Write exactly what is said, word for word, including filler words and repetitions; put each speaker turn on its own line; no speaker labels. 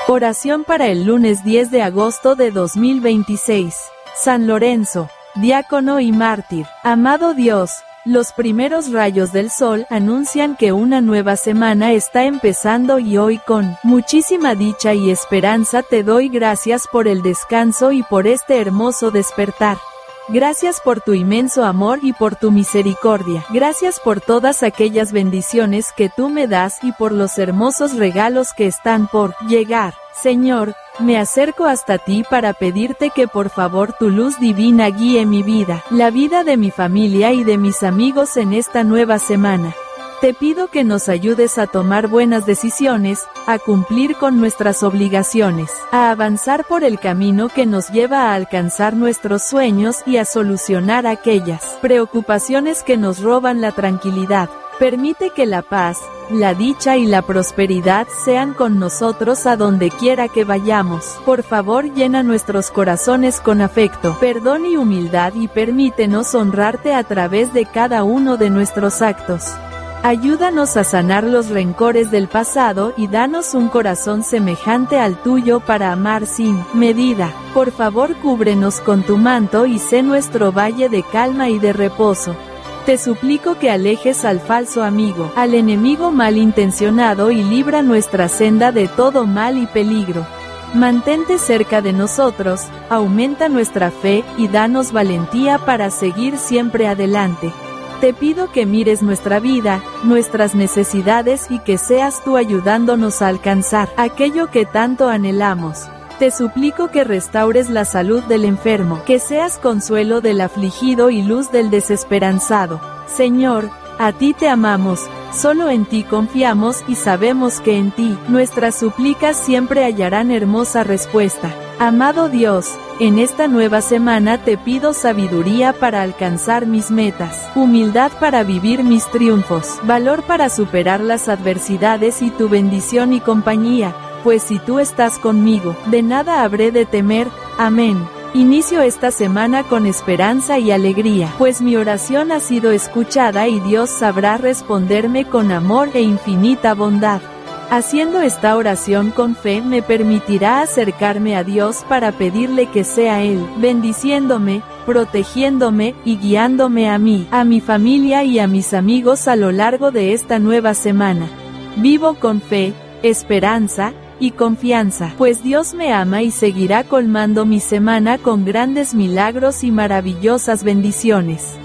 Oración para el lunes diez de agosto de dos mil veintiséis. San Lorenzo, diácono y mártir. Amado Dios, los primeros rayos del sol anuncian que una nueva semana está empezando y hoy con muchísima dicha y esperanza te doy gracias por el descanso y por este hermoso despertar. Gracias por tu inmenso amor y por tu misericordia. Gracias por todas aquellas bendiciones que tú me das y por los hermosos regalos que están por llegar. Señor, me acerco hasta ti para pedirte que por favor tu luz divina guíe mi vida, la vida de mi familia y de mis amigos en esta nueva semana. Te pido que nos ayudes a tomar buenas decisiones, a cumplir con nuestras obligaciones, a avanzar por el camino que nos lleva a alcanzar nuestros sueños y a solucionar aquellas preocupaciones que nos roban la tranquilidad. Permite que la paz, la dicha y la prosperidad sean con nosotros a donde quiera que vayamos. Por favor, llena nuestros corazones con afecto, perdón y humildad y permítenos honrarte a través de cada uno de nuestros actos. Ayúdanos a sanar los rencores del pasado y danos un corazón semejante al tuyo para amar sin medida. Por favor, cúbrenos con tu manto y sé nuestro valle de calma y de reposo. Te suplico que alejes al falso amigo, al enemigo malintencionado y libra nuestra senda de todo mal y peligro. Mantente cerca de nosotros, aumenta nuestra fe y danos valentía para seguir siempre adelante. Te pido que mires nuestra vida, nuestras necesidades y que seas tú ayudándonos a alcanzar aquello que tanto anhelamos. Te suplico que restaures la salud del enfermo, que seas consuelo del afligido y luz del desesperanzado. Señor, a ti te amamos, solo en ti confiamos y sabemos que en ti, nuestras súplicas siempre hallarán hermosa respuesta. Amado Dios, en esta nueva semana te pido sabiduría para alcanzar mis metas, humildad para vivir mis triunfos, valor para superar las adversidades y tu bendición y compañía, pues si tú estás conmigo, de nada habré de temer. Amén. Inicio esta semana con esperanza y alegría, pues mi oración ha sido escuchada y Dios sabrá responderme con amor e infinita bondad. Haciendo esta oración con fe me permitirá acercarme a Dios para pedirle que sea Él, bendiciéndome, protegiéndome y guiándome a mí, a mi familia y a mis amigos a lo largo de esta nueva semana. Vivo con fe, esperanza y confianza, pues Dios me ama y seguirá colmando mi semana con grandes milagros y maravillosas bendiciones.